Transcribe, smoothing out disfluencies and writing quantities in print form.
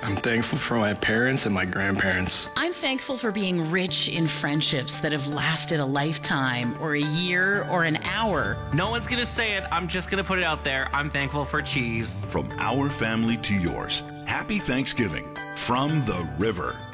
I'm thankful for my parents and my grandparents. I'm thankful for being rich in friendships that have lasted a lifetime or a year or an hour. No one's gonna say it. I'm just gonna put it out there. I'm thankful for cheese. From our family to yours, happy Thanksgiving from The River.